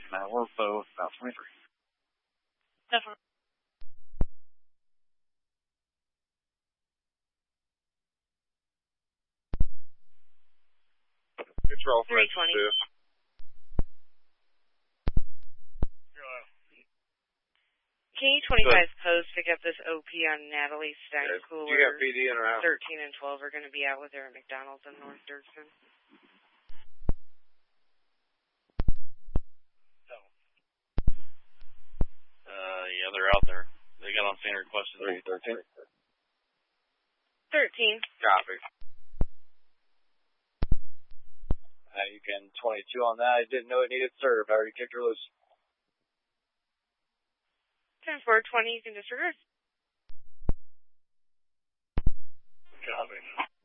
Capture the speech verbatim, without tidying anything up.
an hour, both about twenty-three. Definitely. Control for three twenty. K twenty-five post pick up this O P on Natalie Stein Yeah, Cooler. do you have P D in or out? thirteen and twelve are going to be out with her at McDonald's in North Dirksen. Uh, yeah, they're out there. They got on scene requested. three thirteen. thirteen. Copy. Uh, you can twenty-two on that. I didn't know it needed serve. I already kicked her loose. ten four twenty, you can disregard. Copy.